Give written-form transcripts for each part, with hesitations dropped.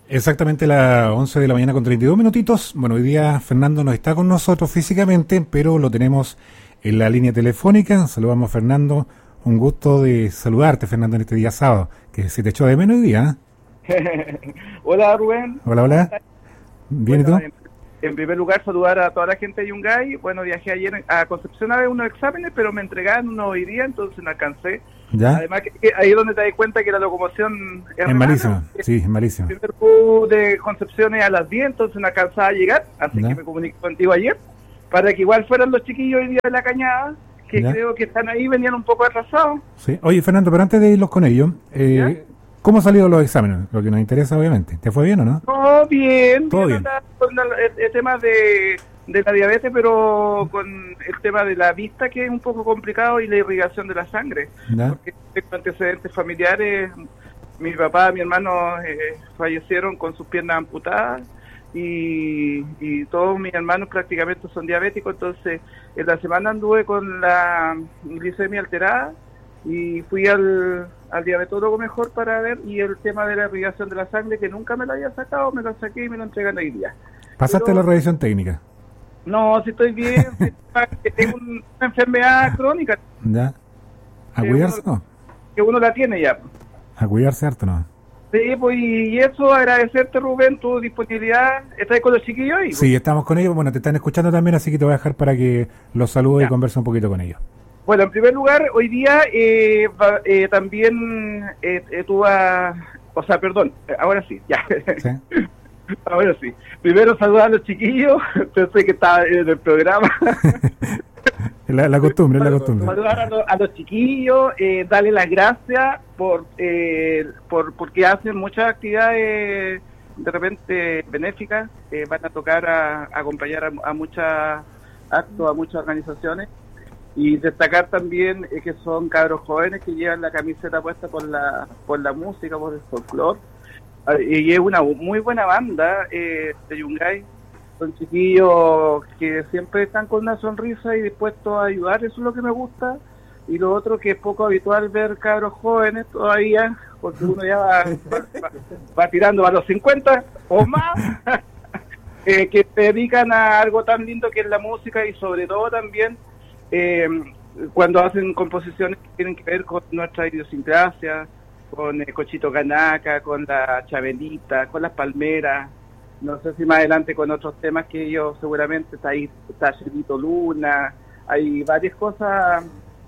Exactamente las 11 de la mañana con 32 minutitos. Bueno, hoy día Fernando no está con nosotros físicamente, pero lo tenemos en la línea telefónica. Saludamos a Fernando. Un gusto de saludarte, Fernando, en este día sábado, que se te echó de menos hoy día. Hola, Rubén. Hola, hola. ¿Bien Bueno, y tú? en primer lugar, saludar a toda la gente de Yungay. Bueno, viajé ayer a Concepción a ver unos exámenes, pero me entregaron uno hoy día, entonces no alcancé. ¿Ya? Además, que ahí es donde te das cuenta que la locomoción Es malísimo, sí, es malísimo. El primer bus de Concepción es a las 10, entonces no alcanzaba a llegar, así ¿Ya? que me comuniqué contigo ayer, para que igual fueran los chiquillos hoy día de la Cañada, que ¿Ya? creo que están ahí, venían un poco atrasados. Sí. Oye, Fernando, pero antes de irlos con ellos, ¿Ya? ¿cómo han salido los exámenes? Lo que nos interesa, obviamente. ¿Te fue bien o no? Todo bien, Todo bien. con el tema de la diabetes, pero con el tema de la vista, que es un poco complicado, y la irrigación de la sangre. ¿Ya? Porque tengo antecedentes familiares, mi papá, mi hermano fallecieron con sus piernas amputadas, y todos mis hermanos prácticamente son diabéticos, entonces en la semana anduve con la glicemia alterada, y fui al diabetólogo mejor para ver, y el tema de la irrigación de la sangre, que nunca me lo había sacado, me lo saqué y me lo entregan hoy día. ¿Pasaste Pero la revisión técnica? no, si estoy bien, que tengo una enfermedad crónica, ¿Ya? ¿A que cuidarse no? que uno la tiene ya. ¿A cuidarse harto no? Sí, pues, y eso, agradecerte, Rubén, tu disponibilidad. ¿Estás con los chiquillos ahí? Sí, estamos con ellos. Bueno, te están escuchando también, así que te voy a dejar para que los salude y Ya. converse un poquito con ellos. Bueno, en primer lugar, hoy día también tú o sea, perdón, ahora sí, ya. ¿Sí? Ahora sí. Primero saludar a los chiquillos, pensé que estaba en el programa. La costumbre, es la costumbre. Saludar a los chiquillos, darle las gracias porque hacen muchas actividades de repente benéficas, van a tocar a acompañar a muchos actos, a muchas organizaciones, y destacar también que son cabros jóvenes que llevan la camiseta puesta por la música, por el folclore, y es una muy buena banda de Yungay. Son chiquillos que siempre están con una sonrisa y dispuestos a ayudar, eso es lo que me gusta. Y lo otro, que es poco habitual ver cabros jóvenes todavía, porque uno ya va tirando a los 50 o más, que se dedican a algo tan lindo que es la música, y sobre todo también cuando hacen composiciones que tienen que ver con nuestra idiosincrasia, con el Cochito Canaca, con la Chabelita, con las palmeras. No sé si más adelante con otros temas que ellos seguramente, está Chelito Luna, hay varias cosas,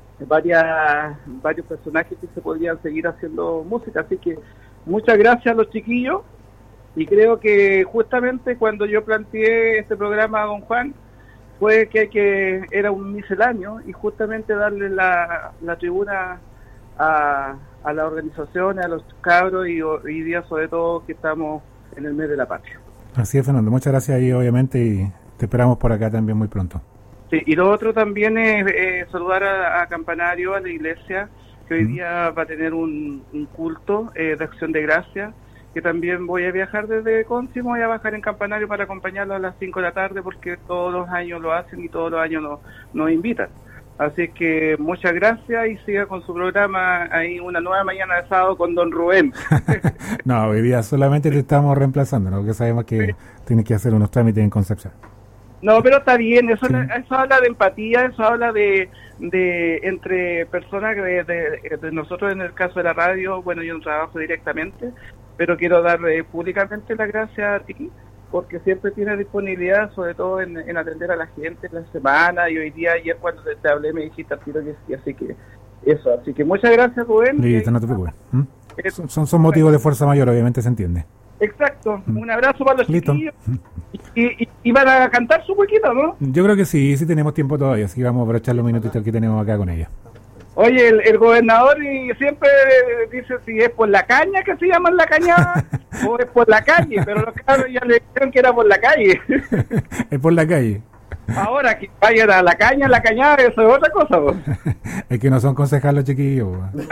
varios personajes que se podrían seguir haciendo música, así que muchas gracias a los chiquillos, y creo que justamente cuando yo planteé este programa a don Juan, fue que era un misceláneo, y justamente darle la tribuna a las organizaciones, a los cabros, y hoy día sobre todo que estamos en el mes de la patria. Así es, Fernando. Muchas gracias ahí, obviamente, y te esperamos por acá también muy pronto. Sí, y lo otro también es saludar a Campanario, a la iglesia, que hoy día va a tener un culto de acción de gracia, que también voy a viajar desde Conce, voy a bajar en Campanario para acompañarlo a las 5 de la tarde, porque todos los años lo hacen y todos los años nos invitan. Así que muchas gracias, y siga con su programa ahí, una nueva mañana de sábado con don Rubén. No, hoy día solamente te estamos reemplazando, ¿no? Porque sabemos que tienes que hacer unos trámites en Concepción. No, pero está bien, eso, Sí. eso habla de empatía, eso habla de entre personas, de nosotros en el caso de la radio. Bueno, yo no trabajo directamente, pero quiero dar públicamente las gracias a ti, porque siempre tienes disponibilidad, sobre todo en atender a la gente en la semana, y hoy día, ayer cuando te hablé, me dijiste al tiro que sí, así que eso, así que muchas gracias, Rubén. Listo, no te preocupes. Son motivos de fuerza mayor, obviamente se entiende. Exacto, un abrazo para los Listo. chiquillos, y van a cantar su huequito, ¿no? Yo creo que sí tenemos tiempo todavía, así que vamos a aprovechar los minutitos que tenemos acá con ella. Oye, el gobernador y siempre dice si es por la caña que se llama la cañada o es por la calle, pero los cabros ya le dijeron que era por la calle. Es por la calle. Ahora que vayan a la caña, la cañada, eso es otra cosa, vos. Es que no son concejales chiquillos.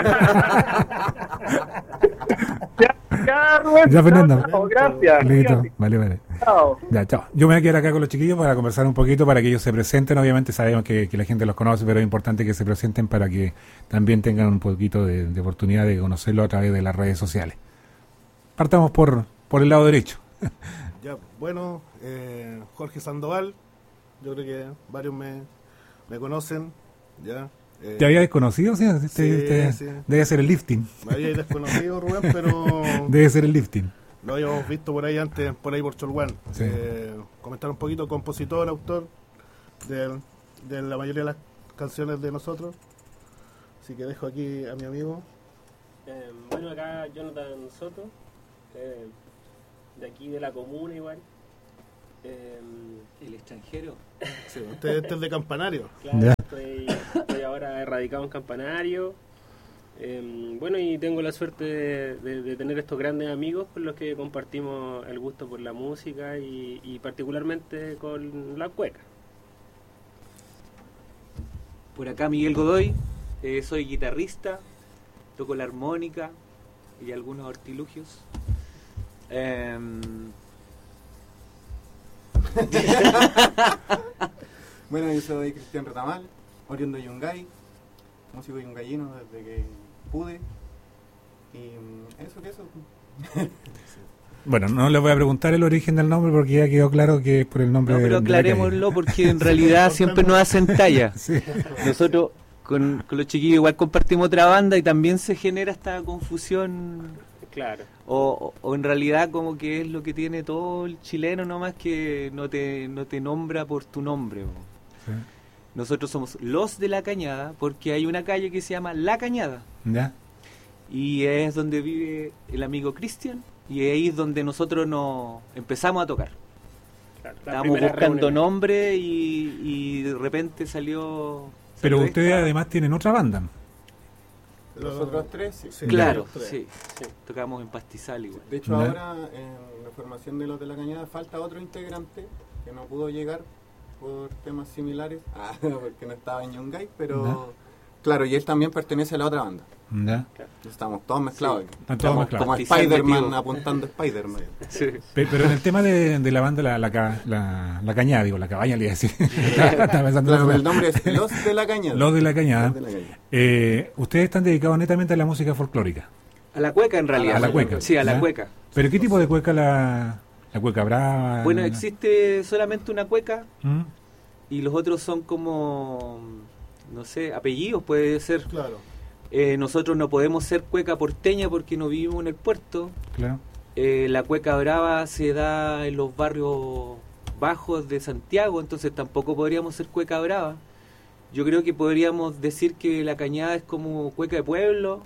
Ya, Rubén. Ya, Fernando. Chao, gracias. Listo, Fíjate. vale. Chao. Ya, chao. Yo me voy a quedar acá con los chiquillos para conversar un poquito, para que ellos se presenten. Obviamente sabemos que la gente los conoce, pero es importante que se presenten para que también tengan un poquito de oportunidad de conocerlo a través de las redes sociales. Partamos por por el lado derecho. Ya, bueno, Jorge Sandoval, yo creo que varios me conocen, ya. ¿Te había desconocido? Sí, Sí. Debe ser el lifting. Me había desconocido, Rubén, pero Debe ser el lifting. lo habíamos visto por ahí antes, por ahí por Cholguán. Sí. Comentar un poquito, compositor, autor de la mayoría de las canciones de nosotros. Así que dejo aquí a mi amigo. Bueno, acá Jonathan Soto, de aquí de la comuna igual. El extranjero. Sí, usted es de Campanario. Claro, Ya. estoy ahora radicado en Campanario. Bueno, y tengo la suerte de tener estos grandes amigos con los que compartimos el gusto por la música y particularmente con la cueca. Por acá Miguel Godoy, soy guitarrista, toco la armónica y algunos artilugios. Bueno, yo soy Cristian Retamal, oriundo de Yungay, músico yungayino desde que pude. Y eso. Bueno, no les voy a preguntar el origen del nombre porque ya quedó claro que es por el nombre No, pero de la calle. aclarémoslo porque en realidad siempre nos hacen talla. Sí. Nosotros con los chiquillos igual compartimos otra banda y también se genera esta confusión. Claro. O en realidad como que es lo que tiene todo el chileno nomás, que no te nombra por tu nombre. Sí. Nosotros somos los de La Cañada porque hay una calle que se llama La Cañada ¿Ya? y es donde vive el amigo Cristian y ahí es donde nosotros nos empezamos a tocar. Claro, la Estábamos primera buscando reunión. nombre y de repente salió Pero esta. ustedes además tienen otra banda. Nosotros tres, sí. Sí, Claro, los tres. sí, tocamos en Pastizal igual. De hecho, ¿Ya? ahora en la formación de los de la Cañada falta otro integrante que no pudo llegar por temas similares, porque no estaba en Yungay, pero claro, y él también pertenece a la otra banda. ¿Ya? Estamos todos mezclados. Sí. aquí. Están todos Estamos mezclados. como Pastizal Spider-Man metido. apuntando a Spider-Man. Sí. Pero en el tema de la banda, la cañada, digo, la cabaña le iba a decir. Estaba pensando en Claro, eso. el nombre es Los de la Cañada. Los de la Cañada. Los de la Cañada. Ustedes están dedicados netamente a la música folclórica. A la cueca en realidad. A la cueca. Sí, a la ¿Ya? cueca. ¿Pero qué tipo de cueca la cueca brava? Bueno, existe solamente una cueca ¿Mm? y los otros son como, no sé, apellidos puede ser. Claro. Nosotros no podemos ser cueca porteña porque no vivimos en el puerto. Claro. La cueca brava se da en los barrios bajos de Santiago, entonces tampoco podríamos ser cueca brava. Yo creo que podríamos decir que la Cañada es como cueca de pueblo.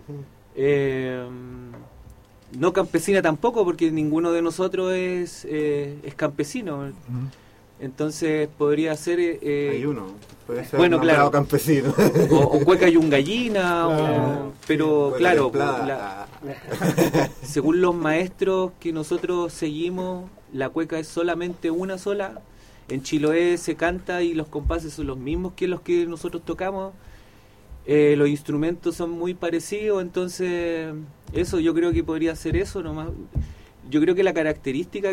No campesina tampoco, porque ninguno de nosotros es campesino. ¿Mm? Entonces podría ser Hay uno, puede ser bueno, nombrado claro. campesino. o cueca yungallina, Claro. pero Cueca claro, templada. según los maestros que nosotros seguimos, la cueca es solamente una sola. En Chiloé se canta y los compases son los mismos que los que nosotros tocamos. Los instrumentos son muy parecidos, entonces eso yo creo que podría ser eso nomás. Yo creo que la característica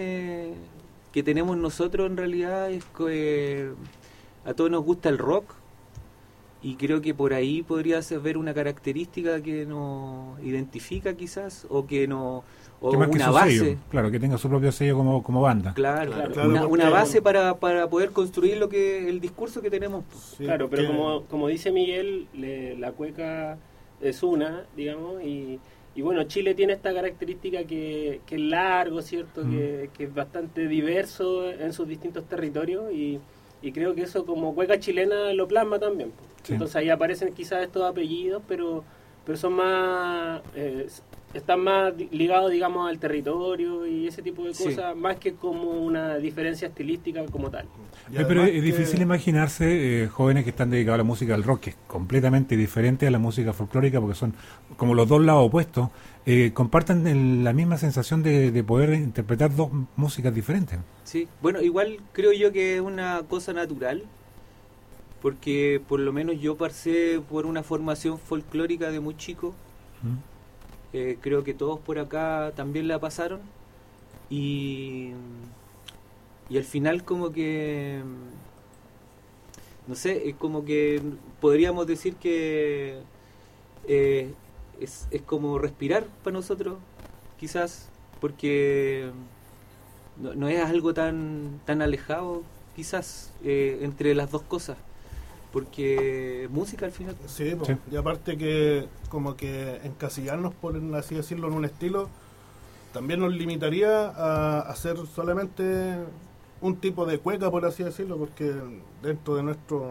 que tenemos nosotros en realidad es que a todos nos gusta el rock y creo que por ahí podría ver una característica que nos identifica quizás o que no o Que marque una su base. sello. Claro, que tenga su propio sello como banda. Claro, Claro, claro, una porque- base para poder construir el discurso que tenemos. Sí, Claro, pero porque- como dice Miguel, la cueca es una, digamos, y bueno, Chile tiene esta característica que es largo, ¿cierto? Que es bastante diverso en sus distintos territorios y creo que eso como cueca chilena lo plasma también. Po. Sí. Entonces ahí aparecen quizás estos apellidos, pero son más... están más ligados, digamos, al territorio y ese tipo de Sí. cosas, más que como una diferencia estilística como tal. y Pero además es difícil que- imaginarse jóvenes que están dedicados a la música del rock, que es completamente diferente a la música folclórica, porque son como los dos lados opuestos. Compartan la misma sensación de poder interpretar dos músicas diferentes. Sí, bueno, igual creo yo que es una cosa natural, porque por lo menos yo pasé por una formación folclórica de muy chico. ¿Mm? Creo que todos por acá también la pasaron y al final como que no sé, es como que podríamos decir que es como respirar para nosotros quizás porque no es algo tan alejado quizás entre las dos cosas, porque música al final. Sí, Sí. y aparte que como que encasillarnos, por así decirlo, en un estilo también nos limitaría a hacer solamente un tipo de cueca, por así decirlo, porque dentro de nuestro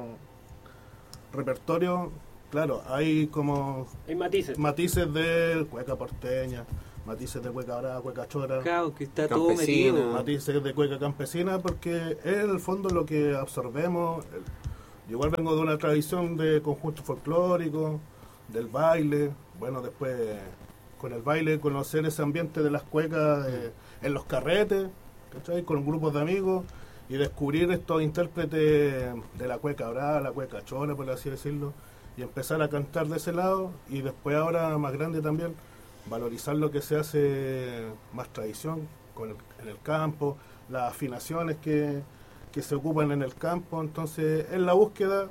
repertorio, claro, hay como Hay matices. matices de cueca porteña, matices de cueca brava, cueca chora, Claro, que está todo Campesina. metido. matices de cueca campesina, porque es en el fondo lo que absorbemos. Yo igual vengo de una tradición de conjunto folclórico, del baile, bueno, después con el baile conocer ese ambiente de las cuecas en los carretes, ¿cachai? Con grupos de amigos, y descubrir estos intérpretes de la cueca brava, la cueca chora, por así decirlo, y empezar a cantar de ese lado, y después ahora más grande también, valorizar lo que se hace más tradición en el campo, las afinaciones que se ocupan en el campo. Entonces es la búsqueda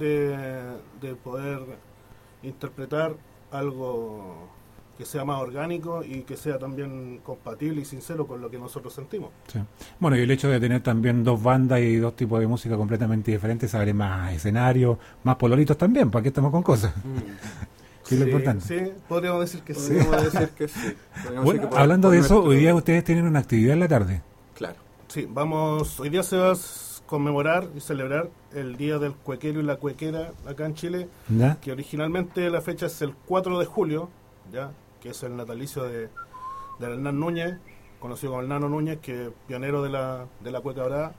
de poder interpretar algo que sea más orgánico y que sea también compatible y sincero con lo que nosotros sentimos. Sí. Bueno, y el hecho de tener también dos bandas y dos tipos de música completamente diferentes, abre más escenarios, más pololitos también, ¿para qué estamos con cosas? Que es lo importante. Sí, podríamos decir que sí. Podríamos decir que sí. Podríamos Bueno, decir que hablando por de eso, nuestro- hoy día ustedes tienen una actividad en la tarde. Claro. Sí, hoy día se va a conmemorar y celebrar el Día del Cuequero y la Cuequera acá en Chile, ¿Ya? que originalmente la fecha es el 4 de julio, ya, que es el natalicio de Hernán Núñez, conocido como el Nano Núñez, que es pionero de la cueca brava,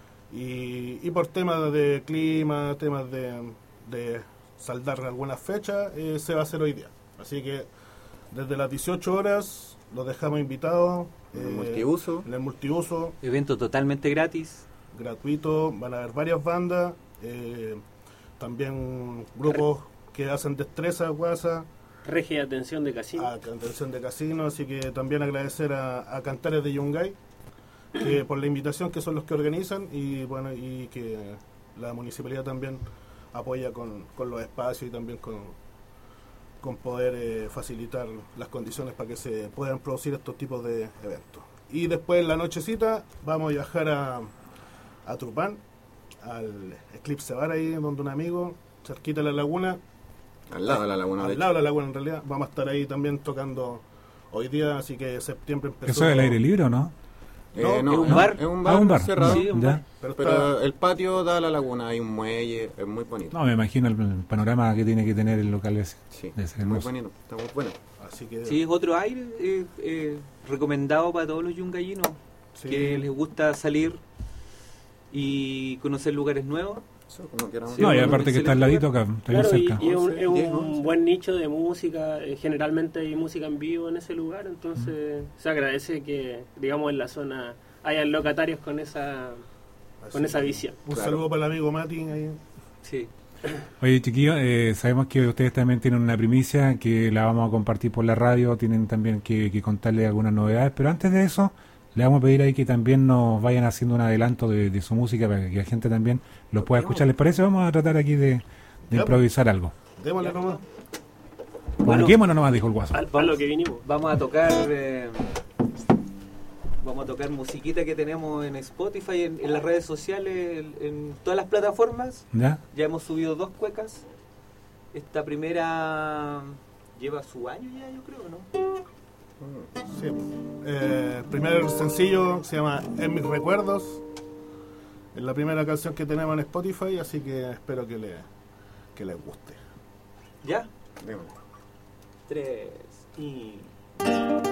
y por temas de clima, temas de saldar algunas fechas, se va a hacer hoy día. Así que desde las 18 horas los dejamos invitados. Multiuso. En el multiuso, Evento totalmente gratis. gratuito, van a haber varias bandas, también grupos que hacen destreza, guasa, Regia de atención de casino. atención de casino, así que también agradecer a Cantares de Yungay que por la invitación, que son los que organizan, y bueno, y que la municipalidad también apoya con los espacios y también con poder facilitar las condiciones para que se puedan producir estos tipos de eventos. Y después en la nochecita vamos a viajar a Trupán, al Eclipse Bar, ahí donde un amigo, cerquita de la laguna, Al lado de la laguna. de al hecho. lado de la laguna en realidad. Vamos a estar ahí también tocando hoy día, así que septiembre empezó. ¿Eso es el aire libre o no? No, ¿es un bar? Es un Ah, un bar. cerrado. Sí, un ¿Ya? bar. Pero, Pero el patio da a la laguna, hay un muelle, es muy bonito. No, me imagino el panorama que tiene que tener el local ese. Sí, Debe ser muy hermoso. bonito, está muy bueno. así que Sí, es otro aire recomendado para todos los yungallinos sí. que les gusta salir y conocer lugares nuevos. Eso, como queramos. Sí, No, y bueno, aparte que está al ladito acá, está bien Claro, y, cerca. y es un, 11, es un 10, 11. buen nicho de música. Generalmente hay música en vivo en ese lugar, entonces se agradece que, digamos, en la zona hayan locatarios con esa visión. Un Claro. saludo para el amigo Mati ahí. Sí. Oye, chiquillos, sabemos que ustedes también tienen una primicia que la vamos a compartir por la radio, tienen también que contarle algunas novedades, pero antes de eso, le vamos a pedir ahí que también nos vayan haciendo un adelanto de su música para que la gente también lo pueda escuchar. ¿Les parece? Vamos a tratar aquí de Ya, improvisar algo. Démosle nomás. Bueno. Marquémonos nomás, dijo el guaso. Para lo que vinimos. Vamos a tocar musiquita que tenemos en Spotify, en las redes sociales, en todas las plataformas. ¿Ya? Ya hemos subido 2 cuecas. Esta primera lleva su año ya, yo creo, ¿no? Sí. El primer sencillo se llama En mis recuerdos. Es la primera canción que tenemos en Spotify, así que espero que les guste. ¿Ya? Démosle. 3 y...